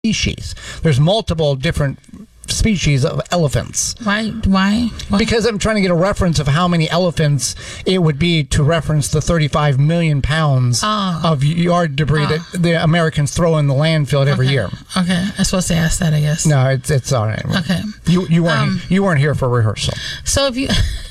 species. There's multiple different species of elephants. Why? Because I'm trying to get a reference of how many elephants it would be to reference the 35 million pounds of yard debris that the Americans throw in the landfill every year. Okay, I'm supposed to ask that, I guess. No, it's all right. Okay. You weren't here for rehearsal. So if you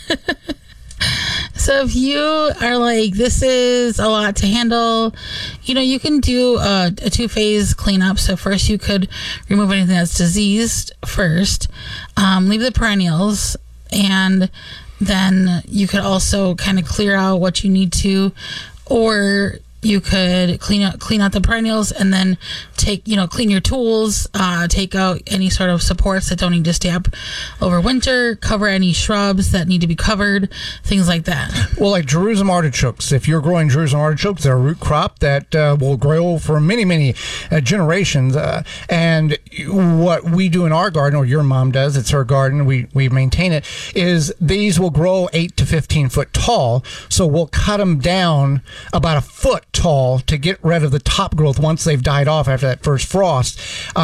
are like, this is a lot to handle, you can do a two-phase cleanup. So first you could remove anything that's diseased first, leave the perennials, and then you could also kind of clear out what you need to, or you could clean out the perennials and then clean your tools, take out any sort of supports that don't need to stay up over winter, cover any shrubs that need to be covered, things like that. Well, like Jerusalem artichokes. If you're growing Jerusalem artichokes, they're a root crop that will grow for many, many generations. And what we do in our garden, or your mom does, it's her garden, we maintain it, is these will grow 8 to 15 foot tall. So we'll cut them down about a foot tall to get rid of the top growth once they've died off after that first frost,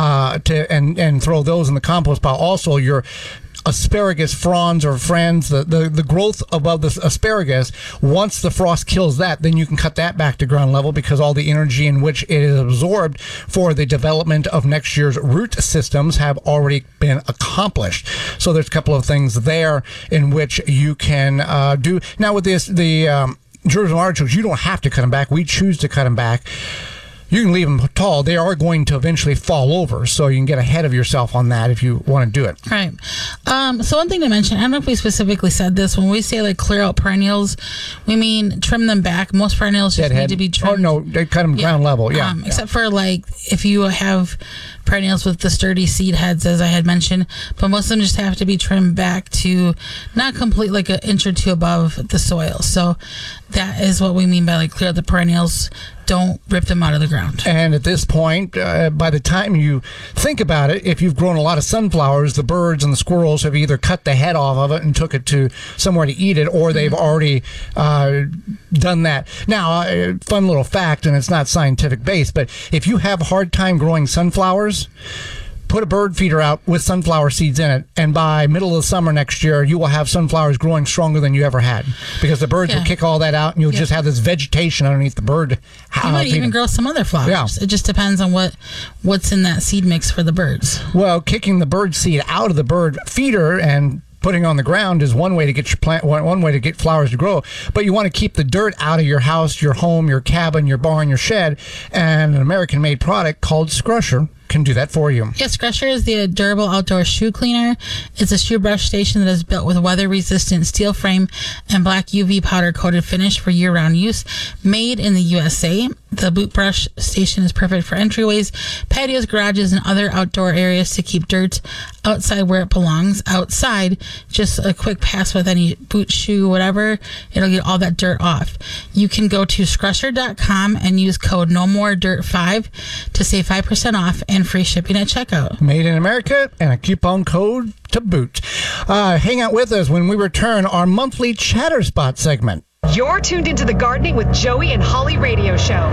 and throw those in the compost pile. Also, your asparagus fronds or friends, the growth above the asparagus, once the frost kills that, then you can cut that back to ground level, because all the energy in which it is absorbed for the development of next year's root systems have already been accomplished. So there's a couple of things there in which you can do. Now with the Jerusalem artichokes, you don't have to cut them back. We choose to cut them back. You can leave them tall. They are going to eventually fall over, so you can get ahead of yourself on that if you want to do it. Right. So one thing to mention, I don't know if we specifically said this, when we say like clear out perennials, we mean trim them back. Most perennials just need to be trimmed. Oh, no, they cut them ground level, yeah. Except for like if you have perennials with the sturdy seed heads, as I had mentioned, but most of them just have to be trimmed back to not complete like an inch or two above the soil. So that is what we mean by like clear out the perennials. Don't rip them out of the ground. And at this point, by the time you think about it, if you've grown a lot of sunflowers, the birds and the squirrels have either cut the head off of it and took it to somewhere to eat it, or they've already done that. Now, fun little fact, and it's not scientific based, but if you have a hard time growing sunflowers, put a bird feeder out with sunflower seeds in it, and by middle of the summer next year, you will have sunflowers growing stronger than you ever had, because the birds will kick all that out, and you'll just have this vegetation underneath the bird. You might even grow some other flowers. Yeah. It just depends on what's in that seed mix for the birds. Well, kicking the bird seed out of the bird feeder and putting on the ground is one way to get your plant, one way to get flowers to grow. But you want to keep the dirt out of your house, your home, your cabin, your barn, your shed, and an American-made product called Scrusher can do that for you. Yes, Scrusher is the durable outdoor shoe cleaner. It's a shoe brush station that is built with weather-resistant steel frame and black UV powder-coated finish for year-round use. Made in the USA, the boot brush station is perfect for entryways, patios, garages, and other outdoor areas to keep dirt outside where it belongs. Outside, just a quick pass with any boot, shoe, whatever, it'll get all that dirt off. You can go to scrusher.com and use code NOMOREDIRT5 to save 5% off and free shipping at checkout. Made in America and a coupon code to boot. Hang out with us when we return our monthly Chatter Spot segment. You're tuned into the Gardening with Joey and Holly radio show.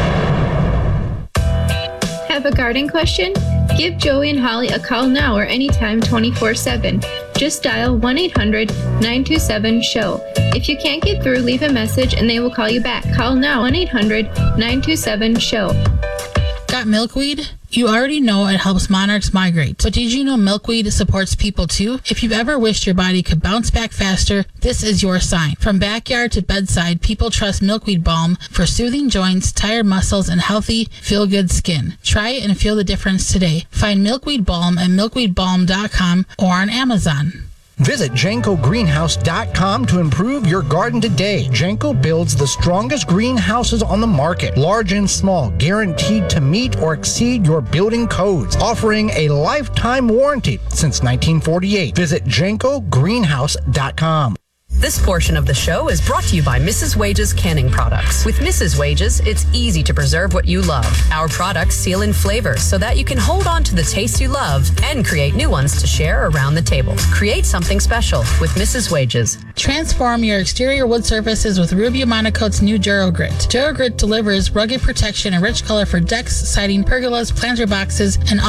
Have a garden question? Give Joey and Holly a call now or anytime 24/7. Just dial 1-800-927-SHOW. If you can't get through, leave a message and they will call you back. Call now 1-800-927-SHOW. Got milkweed? You already know it helps monarchs migrate, but did you know milkweed supports people too? If you've ever wished your body could bounce back faster, this is your sign. From backyard to bedside, people trust milkweed balm for soothing joints, tired muscles, and healthy, feel-good skin. Try it and feel the difference today. Find milkweed balm at milkweedbalm.com or on Amazon. Visit JankoGreenhouse.com to improve your garden today. Janko builds the strongest greenhouses on the market, large and small, guaranteed to meet or exceed your building codes, offering a lifetime warranty since 1948. Visit JankoGreenhouse.com. This portion of the show is brought to you by Mrs. Wages Canning Products. With Mrs. Wages, it's easy to preserve what you love. Our products seal in flavors so that you can hold on to the taste you love and create new ones to share around the table. Create something special with Mrs. Wages. Transform your exterior wood surfaces with Rubio Monocoat's new Durogrit. Durogrit delivers rugged protection and rich color for decks, siding, pergolas, planter boxes, and